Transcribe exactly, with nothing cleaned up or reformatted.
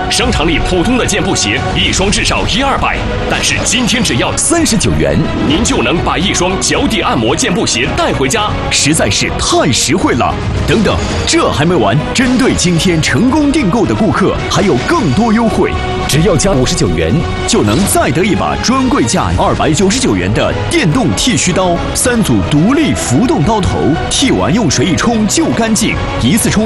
商场里普通的健步鞋一双至少一二百，但是今天只要三十九元， 您就能把一双脚底按摩健步鞋带回家， 实在是太实惠了。等等，这还没完，针对今天成功订购的顾客，还有更多优惠，只要加五十九元，就能再得一把专柜价二百九十九元的电动剃须刀，三组独立浮动刀头，剃完用水一冲就干净，一次冲